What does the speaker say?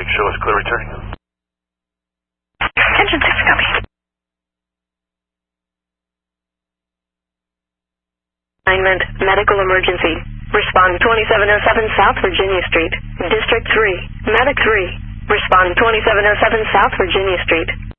Big Show is clear returning. Attention 6, copy. Assignment, medical emergency. Respond 2707 South Virginia Street. District 3, Medic 3. Respond 2707 South Virginia Street.